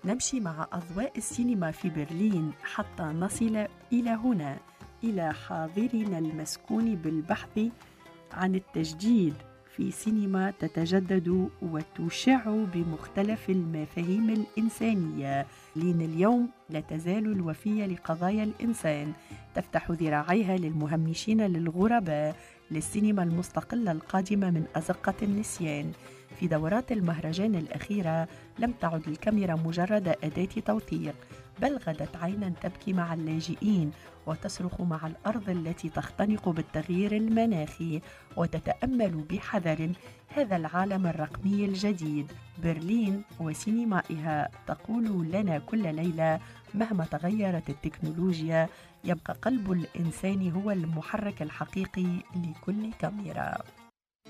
نمشي مع أضواء السينما في برلين حتى نصل إلى هنا، إلى حاضرنا المسكون بالبحث عن التجديد في سينما تتجدد وتشع بمختلف المفاهيم الإنسانية. برلين اليوم لا تزال الوفية لقضايا الإنسان، تفتح ذراعيها للمهمشين للغرباء، للسينما المستقلة القادمة من أزقة النسيان. في دورات المهرجان الأخيرة لم تعد الكاميرا مجرد أداة توثيق، بل غدت عينا تبكي مع اللاجئين وتصرخ مع الأرض التي تختنق بالتغيير المناخي، وتتأمل بحذر هذا العالم الرقمي الجديد. برلين وسينمائها تقول لنا كل ليلة مهما تغيرت التكنولوجيا يبقى قلب الإنسان هو المحرك الحقيقي لكل كاميرا.